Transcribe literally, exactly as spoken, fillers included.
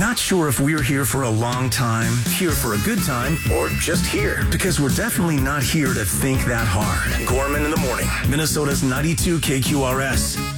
Not sure if we're here for a long time, here for a good time, or just here. Because we're definitely not here to think that hard. Gorman in the morning. Minnesota's ninety-two K Q R S.